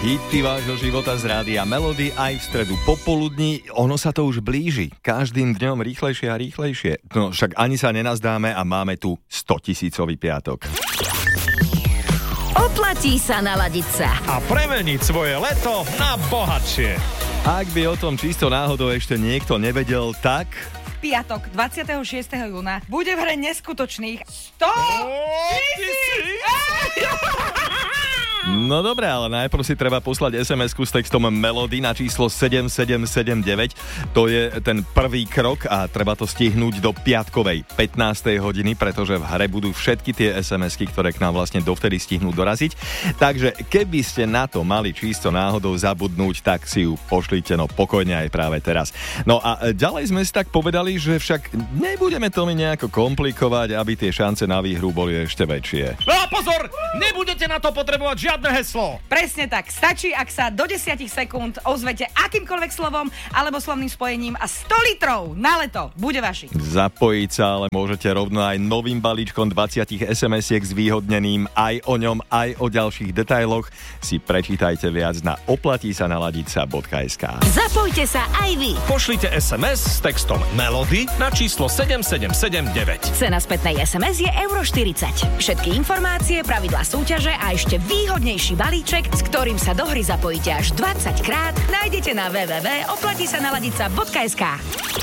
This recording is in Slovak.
Hity vášho života z rádia Melody aj v stredu popoludní. Ono sa to už blíži. Každým dňom rýchlejšie a rýchlejšie. No však ani sa nenazdáme a máme tu 100 000 piatok. Oplatí sa naladiť sa. A premeniť svoje leto na bohatšie. Ak by o tom čisto náhodou ešte niekto nevedel, tak... Piatok 26. júna bude v hre neskutočných 100 000! No dobré, ale najprv si treba poslať SMS-ku s textom Melody na číslo 7779. To je ten prvý krok a treba to stihnúť do piatkovej 15. hodiny, pretože v hre budú všetky tie SMS-ky, ktoré k nám vlastne dovtedy stihnú doraziť. Takže keby ste na to mali čisto náhodou zabudnúť, tak si ju pošlite pokojne aj práve teraz. No a ďalej sme si tak povedali, že však nebudeme to mi nejako komplikovať, aby tie šance na výhru boli ešte väčšie. No pozor, nebudete na to potrebovať žiadne heslo. Presne tak, stačí, ak sa do 10 sekúnd ozvete akýmkoľvek slovom alebo slovným spojením a 100 litrov na leto bude vaši. Zapojiť sa ale môžete rovno aj novým balíčkom 20 SMS-iek s výhodneným aj o ňom, aj o ďalších detailoch. Si prečítajte viac na oplatisanaladiť.sk. Zapojte sa aj vy. Pošlite SMS s textom Melody na číslo 7779. Cena spätnej SMS je €40. Všetky informácie, pravidlá súťaže a ešte výhodnejší balíček, s ktorým sa do hry zapojíte až 20 krát, nájdete na www.oplatisanaladiť.sk.